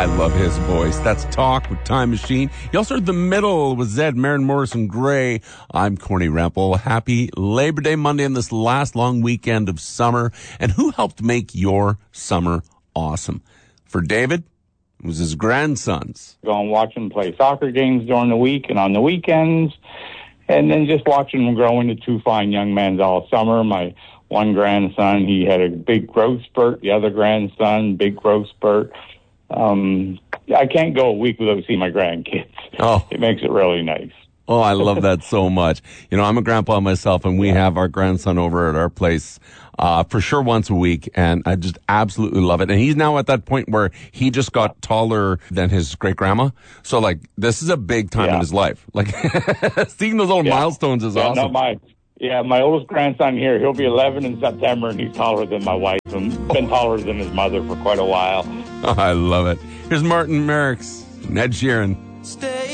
I love his voice. That's Talk with Time Machine. You also heard The Middle with Zed, Maren Morrison Gray. I'm Corny Rampel. Happy Labor Day Monday and this last long weekend of summer. And who helped make your summer awesome? For David, it was his grandsons. Go and watch them play soccer games during the week and on the weekends. And then just watching them grow into two fine young men all summer. My one grandson, he had a big growth spurt. The other grandson, big growth spurt. I can't go a week without seeing my grandkids. Oh. It makes it really nice. Oh, I love that so much. You know, I'm a grandpa myself, and we have our grandson over at our place for sure once a week, and I just absolutely love it. And he's now at that point where he just got taller than his great-grandma. So, like, this is a big time in his life. Like, seeing those little milestones is awesome. My oldest grandson here, he'll be 11 in September, and he's taller than my wife, and been taller than his mother for quite a while. Oh, I love it. Here's Martin Merrick's Ed Sheeran. Stay